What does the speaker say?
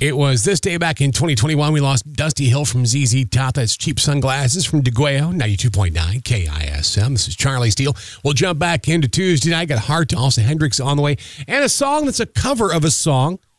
It was this day back in 2021. We lost Dusty Hill from ZZ Top. That's Cheap Sunglasses from DeGueo, 92.9 KISM. This is Charlie Steele. We'll jump back into Tuesday night. Got Hart, also Hendrix on the way. And a song that's a cover of a song